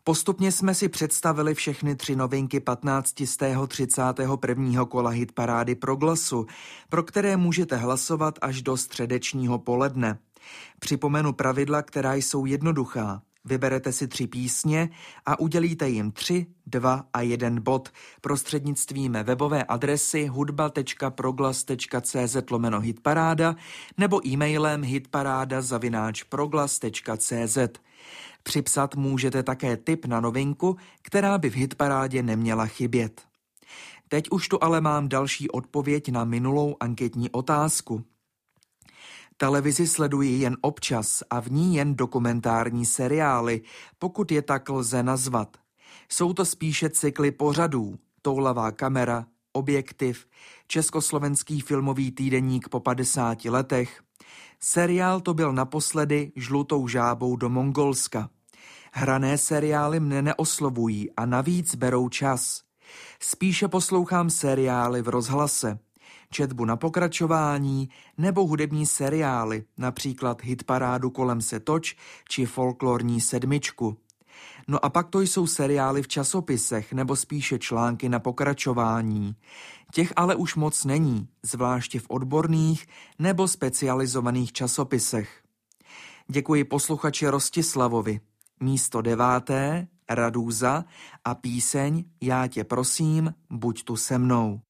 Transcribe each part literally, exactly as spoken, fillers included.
Postupně jsme si představili všechny tři novinky patnáctého třicátého prvního kola hitparády Proglasu, pro které můžete hlasovat až do středečního poledne. Připomenu pravidla, která jsou jednoduchá. Vyberete si tři písně a udělíte jim tři, dva a jeden bod prostřednictvím webové adresy hudba tečka proglas tečka cz lomeno hitparáda nebo e-mailem hitparáda zavináč proglas tečka cz. Připsat můžete také tip na novinku, která by v hitparádě neměla chybět. Teď už tu ale mám další odpověď na minulou anketní otázku. Televizi sleduji jen občas a v ní jen dokumentární seriály, pokud je tak lze nazvat. Jsou to spíše cykly pořadů, Toulavá kamera, Objektiv, Československý filmový týdeník po padesáti letech. Seriál to byl naposledy Žlutou žábou do Mongolska. Hrané seriály mne neoslovují a navíc berou čas. Spíše poslouchám seriály v rozhlase, četbu na pokračování nebo hudební seriály, například Hitparádu Kolem se toč či Folklorní sedmičku. No a pak to jsou seriály v časopisech nebo spíše články na pokračování. Těch ale už moc není, zvláště v odborných nebo specializovaných časopisech. Děkuji posluchači Rostislavovi. Místo deváté, Radúza a píseň Já tě prosím, buď tu se mnou.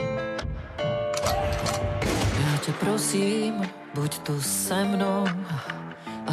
Já tě prosím, buď tu se mnou.